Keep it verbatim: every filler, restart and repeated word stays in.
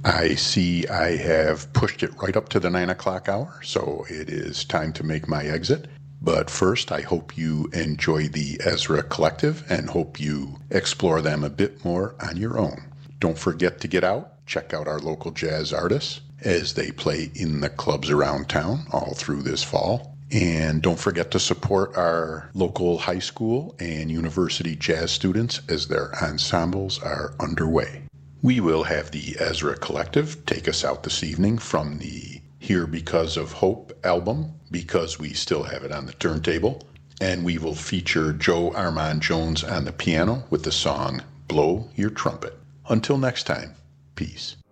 I see I have pushed it right up to the nine o'clock hour, so it is time to make my exit. But first, I hope you enjoy the Ezra Collective and hope you explore them a bit more on your own. Don't forget to get out, check out our local jazz artists as they play in the clubs around town all through this fall. And don't forget to support our local high school and university jazz students as their ensembles are underway. We will have the Ezra Collective take us out this evening from the Here Because of Hope album, because we still have it on the turntable. And we will feature Joe Armand Jones on the piano with the song Blow Your Trumpet. Until next time, peace.